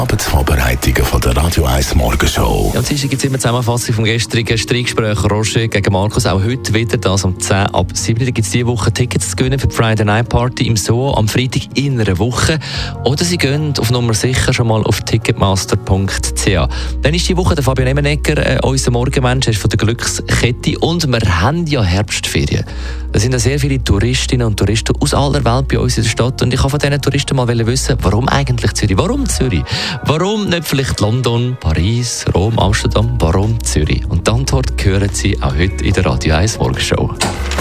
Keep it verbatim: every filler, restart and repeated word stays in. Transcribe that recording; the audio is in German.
Abendvorbereitungen von der Radio eins Morgenshow. Ja, und heute gibt es immer die Zusammenfassung vom gestrigen Streitgespräch Roger gegen Markus. Auch heute wieder, das um zehn ab sieben gibt es diese Woche Tickets zu gewinnen für die Friday Night Party im Zoo am Freitag in einer Woche. Oder Sie gehen auf Nummer sicher schon mal auf ticketmaster punkt c h. Dann ist die Woche der Fabian Emenegger, äh, unser Morgenmensch, ist von der Glückskette. Und wir haben ja Herbstferien. Da sind ja sehr viele Touristinnen und Touristen aus aller Welt bei uns in der Stadt. Und ich wollte von diesen Touristen mal wissen, warum eigentlich Zürich? Warum Zürich? Warum nicht vielleicht London, Paris, Rom, Amsterdam? Warum Zürich? Und die Antwort hören Sie auch heute in der Radio eins Morgenshow.